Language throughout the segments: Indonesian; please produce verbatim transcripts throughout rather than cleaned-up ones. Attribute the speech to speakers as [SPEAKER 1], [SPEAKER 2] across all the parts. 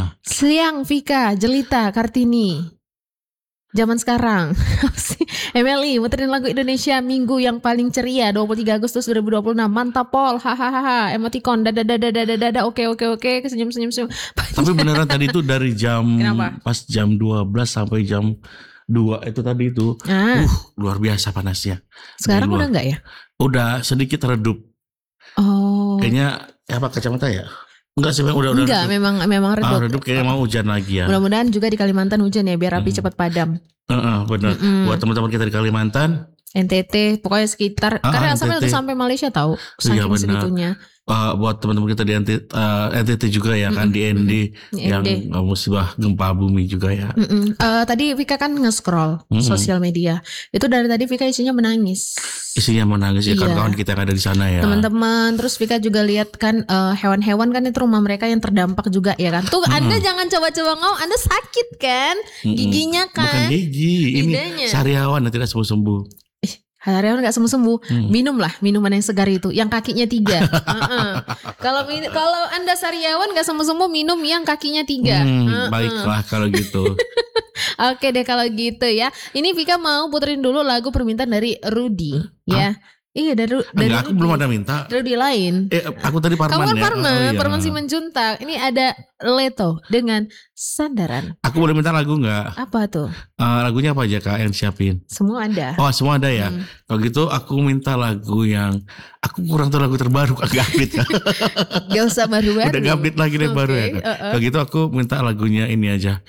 [SPEAKER 1] Siang Vika, Jelita, Kartini. Zaman sekarang. Emily, muterin lagu Indonesia minggu yang paling ceria dua puluh tiga Agustus dua ribu dua puluh enam. Mantap Pol. Hahaha. Emoticon dada dada dada dada. Oke oke oke. Senyum senyum senyum.
[SPEAKER 2] Tapi beneran tadi itu dari jam
[SPEAKER 1] Kenapa?
[SPEAKER 2] pas jam dua belas sampai jam dua itu tadi itu.
[SPEAKER 1] Ah.
[SPEAKER 2] Uh, luar biasa panasnya.
[SPEAKER 1] Sekarang udah enggak ya?
[SPEAKER 2] Udah sedikit redup.
[SPEAKER 1] Oh.
[SPEAKER 2] Kayaknya apa kacamata ya? Enggak sih, udah udah.
[SPEAKER 1] Enggak, redup. memang memang redup.
[SPEAKER 2] Ah, redup kayaknya mau hujan lagi ya.
[SPEAKER 1] Mudah-mudahan juga di Kalimantan hujan ya biar api hmm. cepat padam.
[SPEAKER 2] Heeh, uh, uh, benar. Mm-mm. Buat teman-teman kita di Kalimantan,
[SPEAKER 1] N T T, pokoknya sekitar ah, karena asalnya itu sampai Malaysia tahu. Saking ya, segitunya.
[SPEAKER 2] Uh, buat teman-teman kita di N T T, uh, N T T juga ya kan, mm-hmm. di N D mm-hmm. yang uh, musibah gempa bumi juga ya.
[SPEAKER 1] Mm-hmm. Uh, tadi Vika kan nge-scroll mm-hmm. sosial media. Itu dari tadi Vika isinya menangis.
[SPEAKER 2] Isinya menangis ya, iya. Kawan-kawan kita yang ada di sana ya.
[SPEAKER 1] Teman-teman, terus Vika juga lihat kan uh, hewan-hewan kan itu rumah mereka yang terdampak juga ya kan. Tuh mm-hmm. Anda jangan coba-coba ngomong, Anda sakit kan giginya kan.
[SPEAKER 2] Bukan gigi, ini sariawan yang tidak sembuh-sembuh.
[SPEAKER 1] Harian nggak sembuh-sembuh, hmm. minum lah minuman yang segar itu, yang kakinya tiga. uh-uh. Kalau kalau Anda sariawan nggak sembuh-sembuh, minum yang kakinya tiga.
[SPEAKER 2] Hmm,
[SPEAKER 1] uh-uh.
[SPEAKER 2] Baiklah kalau gitu.
[SPEAKER 1] Oke deh kalau gitu ya. Ini Vika mau puterin dulu lagu permintaan dari Rudy, ya.
[SPEAKER 2] Hah?
[SPEAKER 1] Iya dari, dari
[SPEAKER 2] Enggak, aku
[SPEAKER 1] Rudy.
[SPEAKER 2] belum ada minta.
[SPEAKER 1] Rudy lain.
[SPEAKER 2] Eh, aku tadi Parman.
[SPEAKER 1] Kamu
[SPEAKER 2] ya.
[SPEAKER 1] Parman,
[SPEAKER 2] oh, iya.
[SPEAKER 1] Parman Simanjuntak. Ini ada Leto dengan Sandaran.
[SPEAKER 2] Aku boleh minta lagu nggak?
[SPEAKER 1] Apa tuh?
[SPEAKER 2] Uh, lagunya apa aja Kak yang siapin?
[SPEAKER 1] Semua ada.
[SPEAKER 2] Oh semua ada ya. Hmm. Kalau gitu aku minta lagu yang aku kurang tahu lagu terbaru agak update.
[SPEAKER 1] Gak usah baru-baru.
[SPEAKER 2] Udah update lagi nih okay. baru ya. Kak. Uh-uh. Kalau gitu aku minta lagunya ini aja.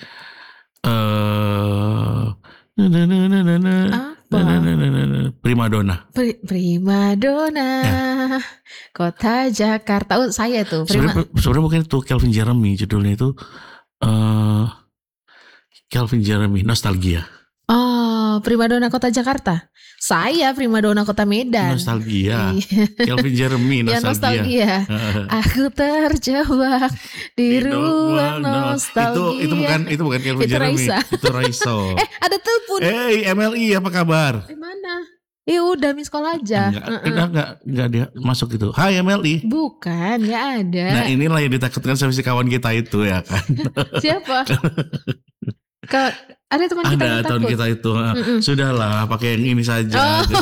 [SPEAKER 2] Uh, na na na na na na. Na, na, na, na, na. Primadona.
[SPEAKER 1] Pri, Primadona. Ya. Kota Jakarta. Oh, saya tuh.
[SPEAKER 2] Sebenarnya, sebenarnya mungkin itu Calvin Jeremy judulnya itu uh, Calvin Jeremy Nostalgia.
[SPEAKER 1] Oh, Primadona Kota Jakarta. Saya Primadona Kota Medan.
[SPEAKER 2] Nostalgia. Calvin Jeremy Nostalgia. Ya, nostalgia.
[SPEAKER 1] Aku terjebak di, di ruang nostalgia.
[SPEAKER 2] Itu itu bukan itu bukan Calvin itu Jeremy. Raisa. Itu Raiso.
[SPEAKER 1] eh, ada telepon.
[SPEAKER 2] Eh, hey, M L I apa kabar?
[SPEAKER 1] Di mana? Ya udah miss call aja.
[SPEAKER 2] Enggak, uh-uh. enggak, enggak, enggak dia masuk gitu. Hai M L I.
[SPEAKER 1] Bukan, enggak ada.
[SPEAKER 2] Nah, inilah yang ditakutkan sama si kawan kita itu ya kan.
[SPEAKER 1] Siapa? Ke ada teman kita
[SPEAKER 2] ada
[SPEAKER 1] yang
[SPEAKER 2] tahun
[SPEAKER 1] takut.
[SPEAKER 2] kita itu mm-mm. Sudahlah pakai yang ini saja. Oh.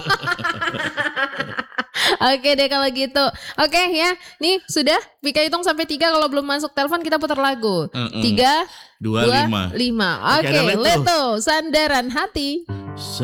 [SPEAKER 1] Oke deh kalau gitu. Oke ya, nih sudah Vika hitung sampai tiga. Kalau belum masuk telepon kita putar lagu. Mm-mm. Tiga,
[SPEAKER 2] dua,
[SPEAKER 1] dua
[SPEAKER 2] lima,
[SPEAKER 1] lima. Oke, okay, Leto. Sandaran Hati.